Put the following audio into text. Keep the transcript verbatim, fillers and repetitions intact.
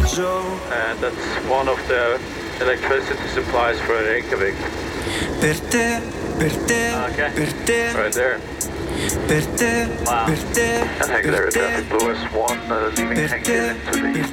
And that's one of the electricity supplies for Reykjavik. Per te, per te, Okay. per te, Right there. per te, Wow. per te, And per there is te, traffic Lewis one uh, leaving per Hank te, into the per